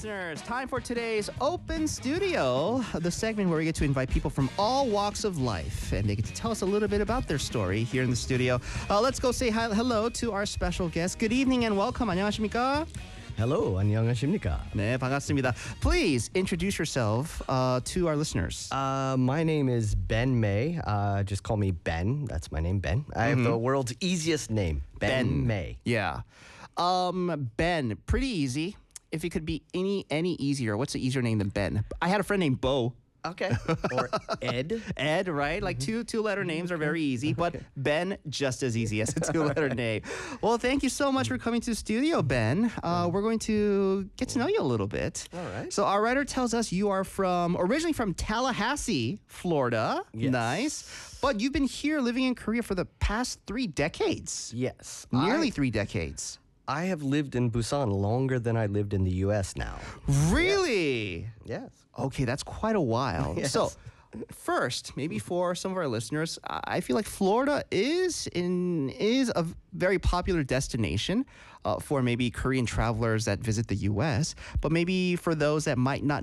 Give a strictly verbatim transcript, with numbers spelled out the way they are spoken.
listeners. Time for today's Open Studio, the segment where we get to invite people from all walks of life, and they get to tell us a little bit about their story here in the studio. Uh, let's go say hi, hello to our special guest. Good evening and welcome. 안녕하십니까? Hello, 안녕하십니까? 네, 반갑습니다. Please introduce yourself uh, to our listeners. Uh, my name is Ben May. Uh, just call me Ben. That's my name, Ben. I have the world's easiest name, Ben, Ben. May. Yeah. Um, Ben, pretty easy. If it could be any any easier, what's the easier name than Ben? I had a friend named Bo. Okay. Or Ed. Ed, right? Like two two-letter names are very easy, but Ben, just as easy as a two-letter name. Well, thank you so much for coming to the studio, Ben. Uh, we're going to get to know you a little bit. All right. So our writer tells us you are from, originally from Tallahassee, Florida. Yes. Nice. But you've been here living in Korea for the past three decades. Yes. Nearly I, three decades. I have lived in Busan longer than I lived in the U S now. Really? Yes. Okay, that's quite a while. Yes. So, first, maybe for some of our listeners, I feel like Florida is in is a very popular destination uh, for maybe Korean travelers that visit the U S. But maybe for those that might not